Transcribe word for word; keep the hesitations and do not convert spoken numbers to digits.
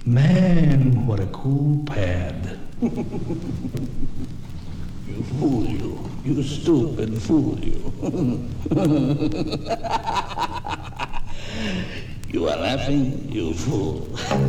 Man, what a cool pad. You fool you. You stupid fool you. You are laughing, you fool.